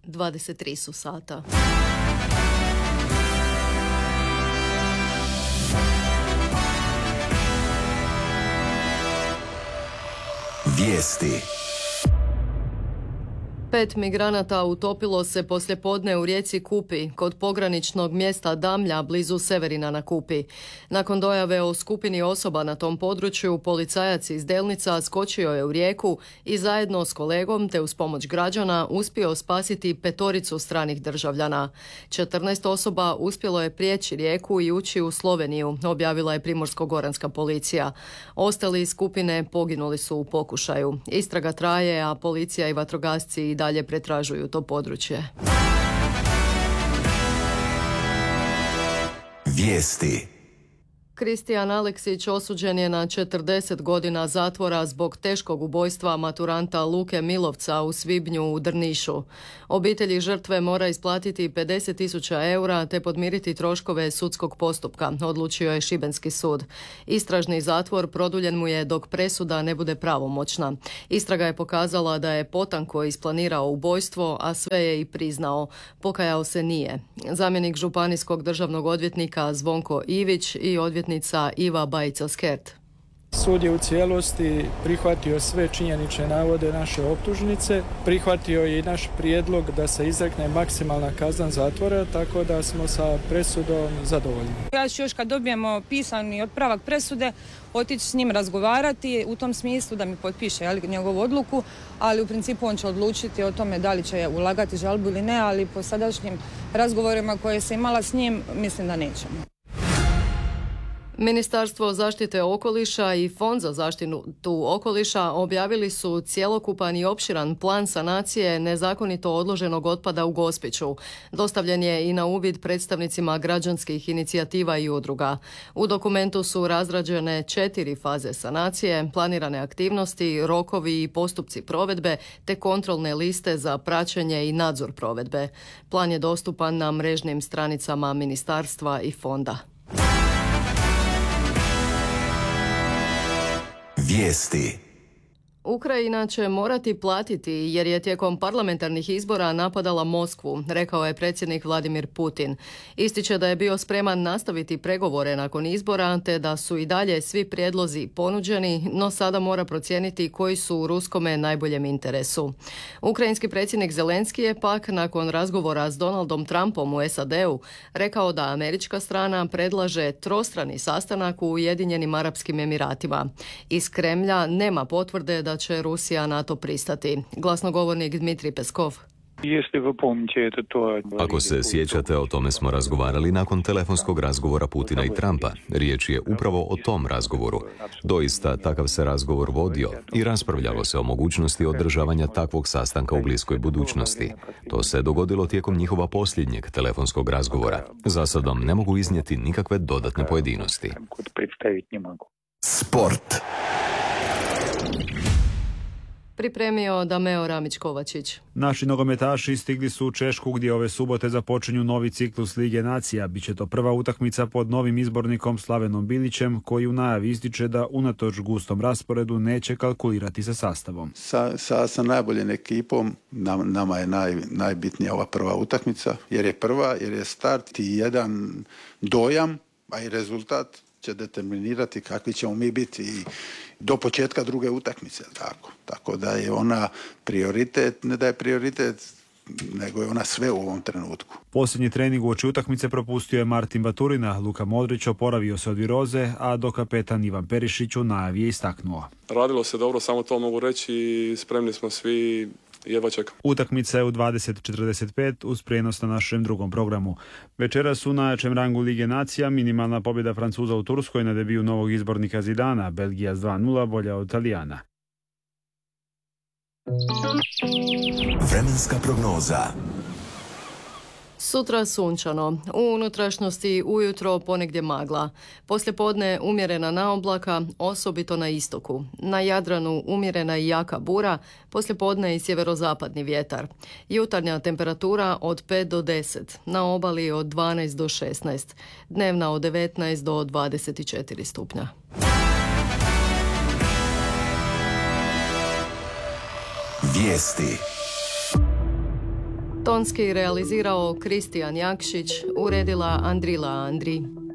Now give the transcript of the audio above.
23 su sata. Vijesti. 5 migranata utopilo se poslijepodne u rijeci Kupi, kod pograničnog mjesta Damlja, blizu Severina na Kupi. Nakon dojave o skupini osoba na tom području, policajac iz Delnica skočio je u rijeku i zajedno s kolegom te uz pomoć građana uspio spasiti 5 stranih državljana. 14 osoba uspjelo je prijeći rijeku i ući u Sloveniju, objavila je Primorsko-goranska policija. Ostali iz skupine poginuli su u pokušaju. Istraga traje, a policija i vatrogasci i dalje pretražuju to područje. Vijesti. Kristijan Aleksić osuđen je na 40 godina zatvora zbog teškog ubojstva maturanta Luke Milovca u svibnju u Drnišu. Obitelji žrtve mora isplatiti 50.000 eura te podmiriti troškove sudskog postupka, odlučio je Šibenski sud. Istražni zatvor produljen mu je dok presuda ne bude pravomoćna. Istraga je pokazala da je potanko isplanirao ubojstvo, a sve je i priznao. Pokajao se nije. Zamjenik županijskog državnog odvjetnika Zvonko Ivić i odvjetnica Iva Bajica-Skert. Sud je u cijelosti prihvatio sve činjenične navode naše optužnice, prihvatio je i naš prijedlog da se izrekne maksimalna kazna zatvora, tako da smo sa presudom zadovoljni. Ja ću još kad dobijemo pisani otpravak presude otići s njim razgovarati u tom smislu da mi potpiše njegovu odluku, ali u principu on će odlučiti o tome da li će ulagati žalbu ili ne, ali po sadašnjim razgovorima koje se imala s njim mislim da nećemo. Ministarstvo zaštite okoliša i Fond za zaštitu okoliša objavili su cjelokupan i opširan plan sanacije nezakonito odloženog otpada u Gospiću. Dostavljen je i na uvid predstavnicima građanskih inicijativa i udruga. U dokumentu su razrađene 4 faze sanacije, planirane aktivnosti, rokovi i postupci provedbe te kontrolne liste za praćenje i nadzor provedbe. Plan je dostupan na mrežnim stranicama ministarstva i fonda. Vijesti. Ukrajina će morati platiti jer je tijekom parlamentarnih izbora napadala Moskvu, rekao je predsjednik Vladimir Putin. Ističe da je bio spreman nastaviti pregovore nakon izbora te da su i dalje svi prijedlozi ponuđeni, no sada mora procijeniti koji su u ruskome najboljem interesu. Ukrajinski predsjednik Zelenski je pak nakon razgovora s Donaldom Trumpom u SAD-u rekao da američka strana predlaže trostrani sastanak u Ujedinjenim Arapskim Emiratima. Iz Kremlja nema potvrde da će Rusija na to pristati. Glasnogovornik Dmitrij Peskov. Ako se sjećate, o tome smo razgovarali nakon telefonskog razgovora Putina i Trumpa. Riječ je upravo o tom razgovoru. Doista, takav se razgovor vodio i raspravljalo se o mogućnosti održavanja takvog sastanka u bliskoj budućnosti. To se dogodilo tijekom njihova posljednjeg telefonskog razgovora. Za sadom ne mogu iznijeti nikakve dodatne pojedinosti. Sport. Pripremio Dameo Ramić-Kovačić. Naši nogometaši stigli su u Češku gdje ove subote započinju novi ciklus Lige nacija. Biće to prva utakmica pod novim izbornikom Slavenom Bilićem, koji u najavi ističe da unatoč gustom rasporedu neće kalkulirati sa sastavom. Sa najboljom ekipom nama je najbitnija ova prva utakmica, jer je prva, jer je start i jedan dojam, a i rezultat će determinirati kakvi ćemo mi biti i do početka druge utakmice, tako da je ona prioritet, ne da je prioritet, nego je ona sve u ovom trenutku. Posljednji trening uoči utakmice propustio je Martin Baturina, Luka Modrić oporavio se od viroze, a dokapetan Ivan Perišić u najavi je istaknuo. Radilo se dobro, samo to mogu reći i spremni smo svi. Jedva čekam. Utakmica je u 20:45 uz prijenos na našem drugom programu. Večeras u najjačem rangu Lige nacija minimalna pobjeda Francuza u Turskoj na debiju novog izbornika Zidana, Belgija s 2:0 bolja od Talijana. Vremenska prognoza. Sutra sunčano, u unutrašnjosti ujutro ponegdje magla. Poslijepodne umjerena naoblaka, osobito na istoku. Na Jadranu umjerena i jaka bura, poslijepodne i sjeverozapadni vjetar. Jutarnja temperatura od 5 do 10, na obali od 12 do 16, dnevna od 19 do 24 stupnja. Vijesti. Tonski realizirao Kristijan Jakšić, uredila Andrila Andri.